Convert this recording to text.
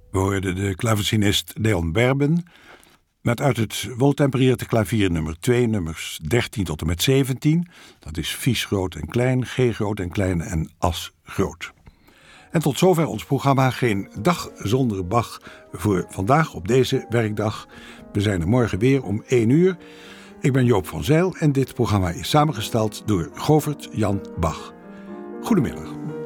We hoorden de klavecinist Leon Berben met uit het woltempererte klavier nummer 2, nummers 13 tot en met 17. Dat is Vies groot en klein, G groot en klein en As groot. En tot zover ons programma Geen dag zonder Bach voor vandaag op deze werkdag. We zijn er morgen weer om 1 uur. Ik ben Joop van Zijl en dit programma is samengesteld door Govert Jan Bach. Goedemiddag.